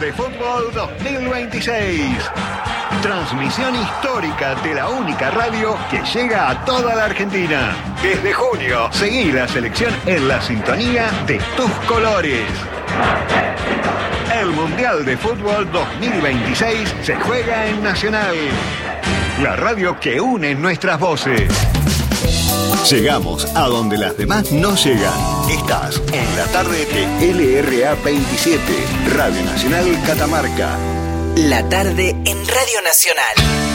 de Fútbol 2026. Transmisión histórica de la única radio que llega a toda la Argentina. Desde junio, seguí la selección en la sintonía de tus colores. El Mundial de Fútbol 2026 se juega en Nacional, la radio que une nuestras voces. Llegamos a donde las demás no llegan. Estás en la tarde de LRA 27, Radio Nacional Catamarca. La tarde en Radio Nacional.